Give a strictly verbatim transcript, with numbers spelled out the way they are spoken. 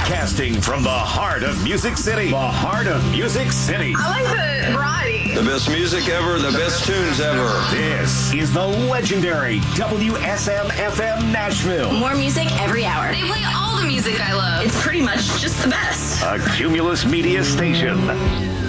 Broadcasting from the heart of Music City. The heart of Music City. I like the variety. The best music ever, the best tunes ever. This is the legendary W S M F M Nashville. More music every hour. They play all the music I love. It's pretty much just the best. A Cumulus Media station.